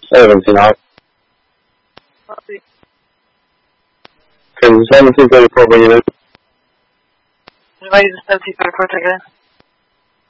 79. Copy. Okay, 1734 when you know. Invite the 1734 again.